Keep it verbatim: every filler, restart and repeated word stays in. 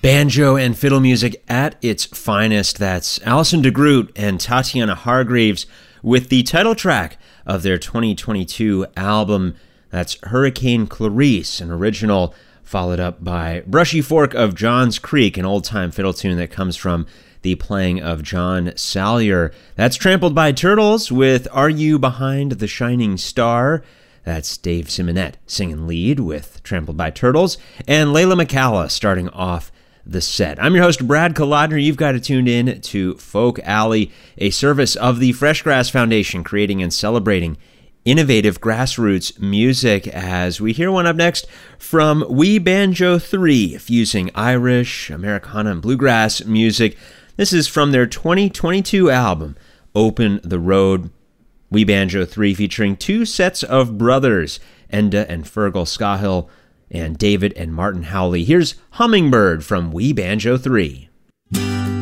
Banjo and fiddle music at its finest. That's Alison DeGroot and Tatiana Hargreaves with the title track of their twenty twenty-two album. That's Hurricane Clarice, an original, followed up by Brushy Fork of Johns Creek, an old-time fiddle tune that comes from the playing of John Salyer. That's Trampled by Turtles with Are You Behind the Shining Star? That's Dave Simonette singing lead with Trampled by Turtles, and Layla McCalla starting off the set. I'm your host, Brad Kolodner. You've got it tuned in to Folk Alley, a service of the Fresh Grass Foundation, creating and celebrating innovative grassroots music, as we hear one up next from We Banjo three, fusing Irish, Americana, and bluegrass music. This is from their twenty twenty-two album, Open the Road. We Banjo three featuring two sets of brothers, Enda and Fergal Scahill, and David and Martin Howley. Here's Hummingbird from We Banjo three.